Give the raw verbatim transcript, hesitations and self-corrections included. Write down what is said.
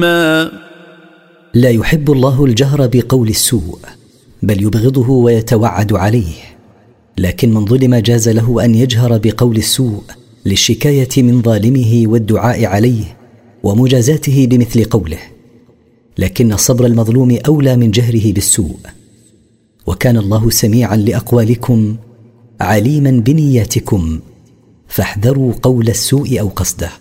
ما لا يحب الله الجهر بقول السوء، بل يبغضه ويتوعد عليه. لكن من ظلم جاز له أن يجهر بقول السوء للشكاية من ظالمه والدعاء عليه ومجازاته بمثل قوله. لكن صبر المظلوم أولى من جهره بالسوء. وكان الله سميعا لأقوالكم عليما بنياتكم، فاحذروا قول السوء أو قصده.